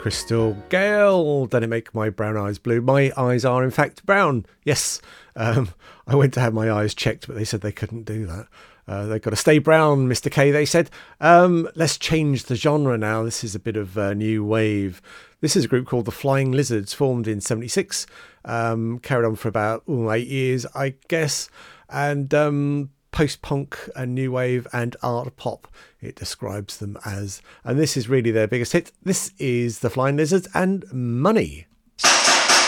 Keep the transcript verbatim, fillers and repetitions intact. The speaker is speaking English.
Crystal Gale, Don't It Make My Brown Eyes Blue? My eyes are in fact brown. Yes, um, I went to have my eyes checked, but they said they couldn't do that. Uh, they've got to stay brown, Mister K, they said. Um, let's change the genre now. This is a bit of a new wave. This is a group called the Flying Lizards, formed in seventy-six, um, carried on for about ooh, eight years, I guess. And um, post-punk and new wave and art pop, it describes them as. And this is really their biggest hit. This is the Flying Lizards and Money.